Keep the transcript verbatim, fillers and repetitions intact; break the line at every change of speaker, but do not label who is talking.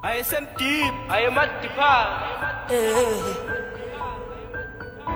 I S M deep, I am at the bar.